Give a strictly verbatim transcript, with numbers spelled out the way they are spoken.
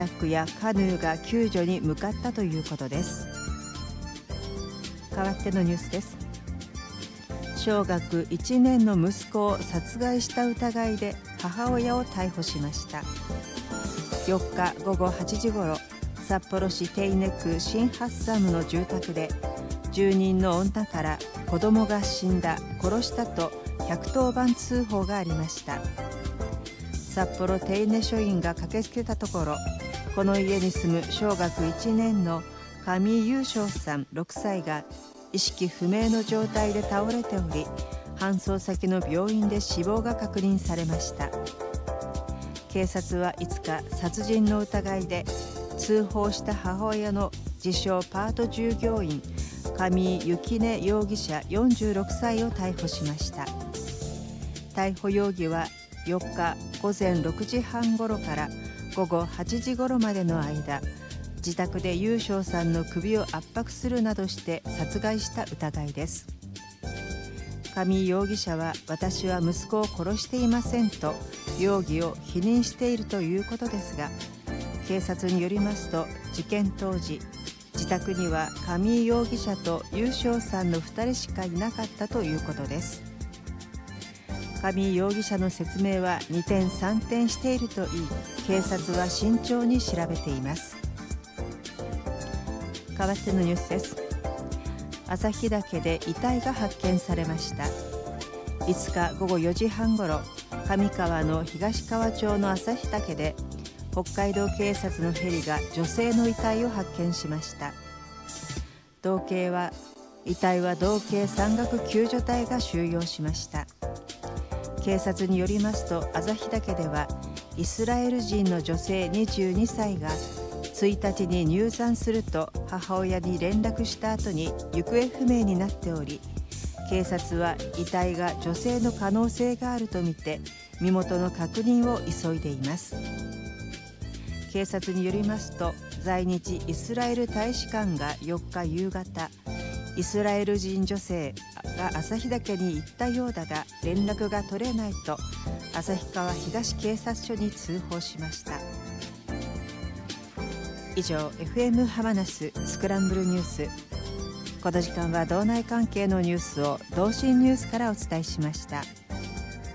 ヤックやカヌーが救助に向かったということです。代わってのニュースです。小学いちねんの息子を殺害した疑いで母親を逮捕しました。よっかごごはちじごろ、札幌市手稲区新ハッサムの住宅で住人の女から子供が死んだ、殺したとひゃくとおばん通報がありました。札幌手稲署員が駆けつけたところ、この家に住む小学いちねんの上井雄翔さんろくさいが意識不明の状態で倒れており、搬送先の病院で死亡が確認されました。警察はいつか殺人の疑いで通報した母親の自称パート従業員上井幸音容疑者よんじゅうろくさいを逮捕しました。逮捕容疑はよっかごぜんろくじはんごろからごごはちじごろまでの間、自宅で雄翔さんの首を圧迫するなどして殺害した疑いです。上井容疑者は、私は息子を殺していませんと容疑を否認しているということですが、警察によりますと、事件当時自宅には上井容疑者と雄翔さんのふたりしかいなかったということです。上井容疑者の説明は二転三転しているといい、警察は慎重に調べています。代わってのニュースです。旭岳で遺体が発見されました。いつかごごよじはんごろ、上川の東川町の旭岳で北海道警察のヘリが女性の遺体を発見しました。道警は遺体は道警山岳救助隊が収容しました。警察によりますと、旭岳ではイスラエル人の女性にじゅうにさいがついたちに入山すると母親に連絡した後に行方不明になっており、警察は遺体が女性の可能性があるとみて身元の確認を急いでいます。警察によりますと、在日イスラエル大使館がよっか夕方、イスラエル人女性が旭岳に行ったようだが連絡が取れないと旭川東警察署に通報しました。以上、 エフエム ハマナススクランブルニュース。この時間は道内関係のニュースを同心ニュースからお伝えしました。